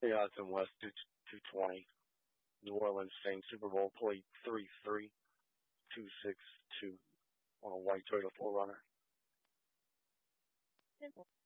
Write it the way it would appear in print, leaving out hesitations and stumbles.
Hey, Hudson West, 220. New Orleans Saints Super Bowl plate 33262 on a white Toyota 4Runner.